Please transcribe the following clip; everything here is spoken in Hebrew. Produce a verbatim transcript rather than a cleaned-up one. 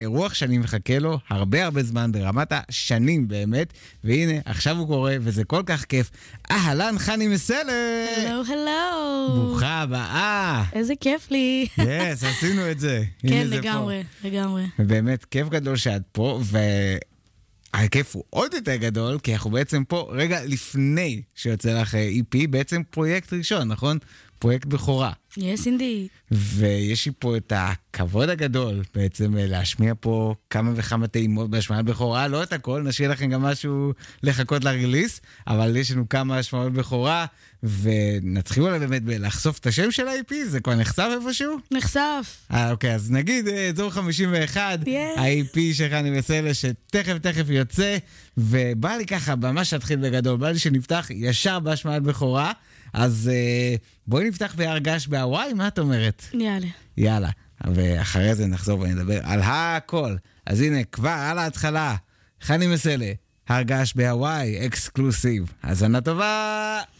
אירוח שאני מחכה לו הרבה הרבה זמן, ברמת השנים באמת, והנה, עכשיו הוא קורה, וזה כל כך כיף. אהלן, חני מסלע! הלו, הלו! ברוכה הבאה! איזה כיף לי! יס, עשינו את זה. כן, לגמרי, לגמרי. ובאמת, כיף גדול שאת פה, והכיף הוא עוד יותר גדול, כי אנחנו בעצם פה רגע לפני שיוצא לך אי פי, בעצם פרויקט ראשון, נכון? פרויקט בכורה. Yes, indeed. ויש לי פה את הכבוד הגדול בעצם להשמיע פה כמה וכמה טעימות בהשמעת בכורה, לא את הכל, נשאיר לכם גם משהו לחכות לריליס, אבל יש לנו כמה השמעות בכורה, ונתחיל אולי באמת לחשוף את השם של ה-אי פי, זה כבר נחשף איפשהו? נחשף. אה, אוקיי, אז נגיד אזור חמישים ואחת, Yes. ה-אי פי שלך אני מסלע שתכף תכף יוצא, ובא לי ככה, ממש להתחיל בגדול, בא לי שנפתח ישר בהשמעת בכורה, אז uh, בואי נפתח בהרגש בהוואי, מה את אומרת? יאללה. יאללה, ואחרי זה נחזור ונדבר על הכל. אז הנה, כבר על ההתחלה, חני מסלע, הרגש בהוואי, אקסקלוסיב. האזנה טובה!